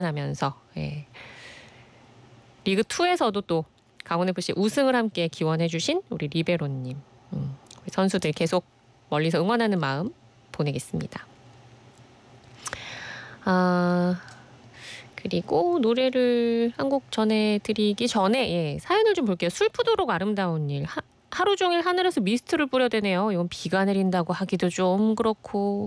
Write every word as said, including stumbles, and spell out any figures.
하면서 예. 리그투에서도 또 강원에프씨 우승을 함께 기원해주신 우리 리베로님, 음, 우리 선수들 계속 멀리서 응원하는 마음 보내겠습니다. 아, 그리고 노래를 한 곡 전해드리기 전에 예, 사연을 좀 볼게요. 슬프도록 아름다운 일. 하, 하루 종일 하늘에서 미스트를 뿌려대네요. 이건 비가 내린다고 하기도 좀 그렇고